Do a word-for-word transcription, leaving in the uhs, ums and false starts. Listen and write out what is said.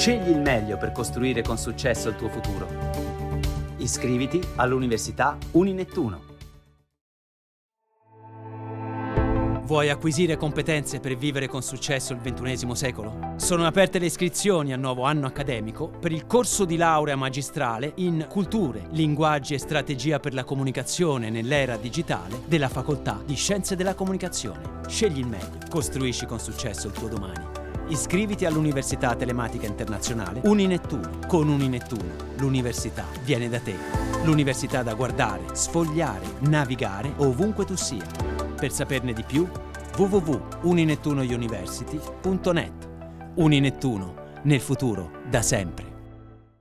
Scegli il meglio per costruire con successo il tuo futuro. Iscriviti all'Università Uninettuno. Vuoi acquisire competenze per vivere con successo il ventunesimo secolo? Sono aperte le iscrizioni al nuovo anno accademico per il corso di laurea magistrale in Culture, Linguaggi e Strategia per la Comunicazione nell'era digitale della Facoltà di Scienze della Comunicazione. Scegli il meglio, costruisci con successo il tuo domani. Iscriviti all'Università Telematica Internazionale Uninettuno. Con Uninettuno, l'università viene da te. L'università da guardare, sfogliare, navigare ovunque tu sia. Per saperne di più, w w w punto uninettuno university punto net. Uninettuno, nel futuro, da sempre.